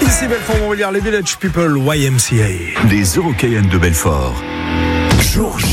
Ici Belfort, on va lire les Village People YMCA. Les Eurockéennes de Belfort. Jour J.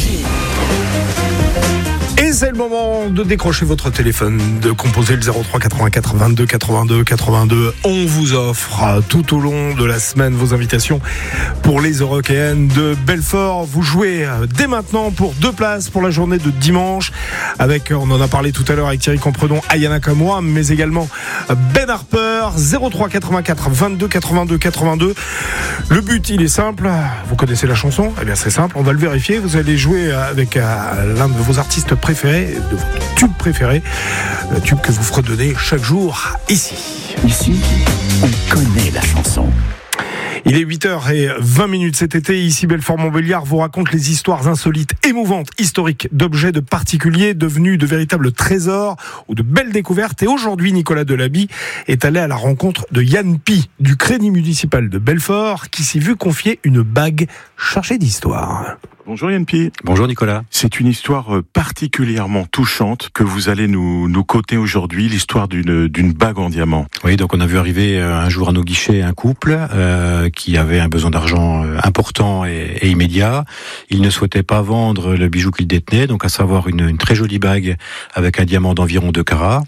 Et c'est le moment de décrocher votre téléphone, de composer le 03 84 22 82 82. On vous offre tout au long de la semaine vos invitations pour les Eurockéennes de Belfort. Vous jouez dès maintenant pour 2 places pour la journée de dimanche avec, on en a parlé tout à l'heure avec Thierry Compredon, Ayana Kamoa, mais également Ben Harper. 03 84 22 82 82. Le but, il est simple. Vous connaissez la chanson? Eh bien, c'est simple. On va le vérifier. Vous allez jouer avec l'un de vos artistes préférés, de votre tube préféré, le tube que vous fredonnez chaque jour ici. Ici, on connaît la chanson. Il est 8h20 cet été. Ici, Belfort-Montbéliard vous raconte les histoires insolites, émouvantes, historiques, d'objets, de particuliers devenus de véritables trésors ou de belles découvertes. Et aujourd'hui, Nicolas Delaby est allé à la rencontre de Yann Pi, du Crédit Municipal de Belfort, qui s'est vu confier une bague chargée d'histoire. Bonjour Yann Pi. Bonjour Nicolas. C'est une histoire particulièrement touchante que vous allez nous conter aujourd'hui, l'histoire d'une bague en diamant. Oui, donc on a vu arriver un jour à nos guichets un couple qui avait un besoin d'argent important et immédiat. Il ne souhaitait pas vendre le bijou qu'il détenait, donc à savoir une très jolie bague avec un diamant d'environ 2 carats.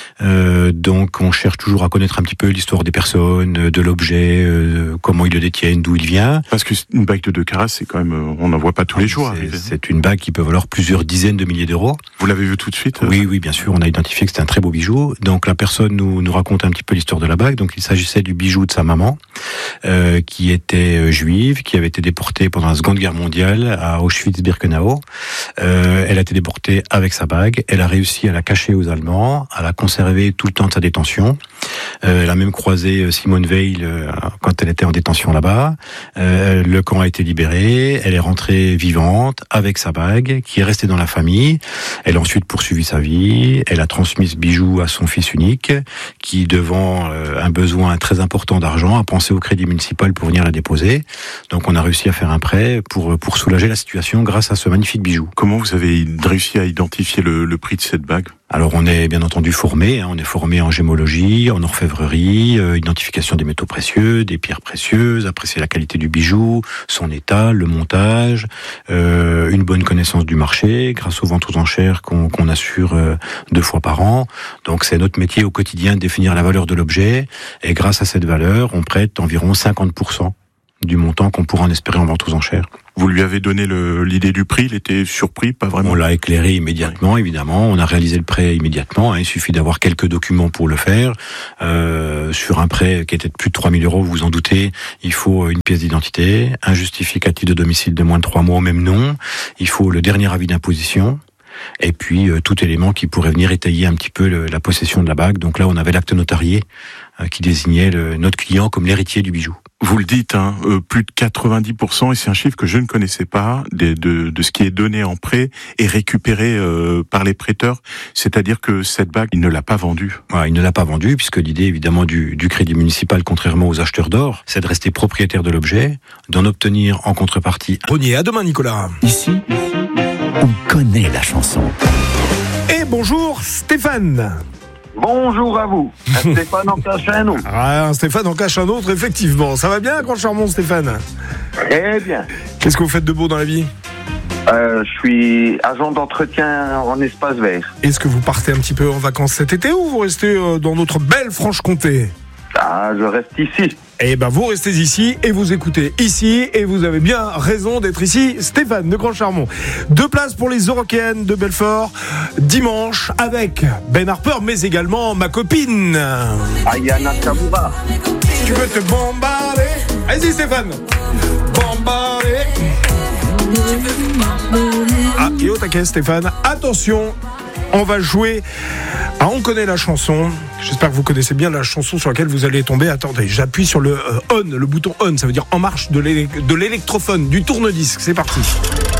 Donc on cherche toujours à connaître un petit peu l'histoire des personnes, de l'objet, comment ils le détiennent, d'où il vient. Parce qu'une bague de 2 carats, c'est quand même, on n'en voit pas tous les jours. C'est une bague qui peut valoir plusieurs dizaines de milliers d'euros. Vous l'avez vu tout de suite? Oui, bien sûr, on a identifié que c'était un très beau bijou. Donc la personne nous raconte un petit peu l'histoire de la bague. Donc il s'agissait du bijou de sa maman, qui était juive, qui avait été déportée pendant la Seconde Guerre mondiale à Auschwitz-Birkenau. Elle a été déportée avec sa bague. Elle a réussi à la cacher aux Allemands, à la conserver tout le temps de sa détention. Elle a même croisé Simone Veil quand elle était en détention là-bas. Le camp a été libéré. Elle est rentrée vivante avec sa bague qui est restée dans la famille. Elle a ensuite poursuivi sa vie. Elle a transmis ce bijou à son fils unique qui, devant un besoin très important d'argent, a pensé au Crédit Municipal pour venir la déposer. Donc on a réussi à faire un prêt pour soulager la situation grâce à ce magnifique bijou. Comment vous avez réussi à identifier le prix de cette bague? Alors on est bien entendu formé, on est formé en gémologie, en orfèvrerie, identification des métaux précieux, des pierres précieuses, apprécier la qualité du bijou, son état, le montage, une bonne connaissance du marché grâce aux ventes aux enchères qu'on assure 2 fois par an. Donc c'est notre métier au quotidien de définir la valeur de l'objet et grâce à cette valeur, on prête environ 50% du montant qu'on pourra en espérer en vente aux enchères. Vous lui avez donné l'idée du prix, il était surpris, pas vraiment? On l'a éclairé immédiatement, évidemment. On a réalisé le prêt immédiatement. Il suffit d'avoir quelques documents pour le faire. Sur un prêt qui était de plus de 3 000 euros, vous vous en doutez, il faut une pièce d'identité, un justificatif de domicile de moins de 3 mois au même nom. Il faut le dernier avis d'imposition. Et puis tout élément qui pourrait venir étayer un petit peu la possession de la bague. Donc là, on avait l'acte notarié qui désignait notre client comme l'héritier du bijou. Vous le dites, plus de 90%, et c'est un chiffre que je ne connaissais pas, de ce qui est donné en prêt est récupéré par les prêteurs. C'est-à-dire que cette bague, il ne l'a pas vendue. Ouais, il ne l'a pas vendue, puisque l'idée évidemment du Crédit Municipal, contrairement aux acheteurs d'or, c'est de rester propriétaire de l'objet, d'en obtenir en contrepartie. Renier, à demain Nicolas. Ici, on connaît la chanson. Et bonjour Stéphane. Bonjour à vous. Stéphane en cache un autre. Stéphane en cache un autre, effectivement. Ça va bien, grand charmant Stéphane? Très bien. Qu'est-ce que vous faites de beau dans la vie? Je suis agent d'entretien en espace vert. Est-ce que vous partez un petit peu en vacances cet été ou vous restez dans notre belle Franche-Comté? Je reste ici. Eh ben, vous restez ici et vous écoutez ici et vous avez bien raison d'être ici. Stéphane de Grand Charmont. 2 places pour les Eurockéennes de Belfort dimanche avec Ben Harper, mais également ma copine Ayana Kamoa. Tu veux te bombarder? Allez-y Stéphane. Bombarder. Et au taquet Stéphane. Attention, on va jouer à On connaît la chanson. J'espère que vous connaissez bien la chanson sur laquelle vous allez tomber. Attendez, j'appuie sur le on, le bouton on, ça veut dire en marche de l'électrophone, du tourne-disque. C'est parti.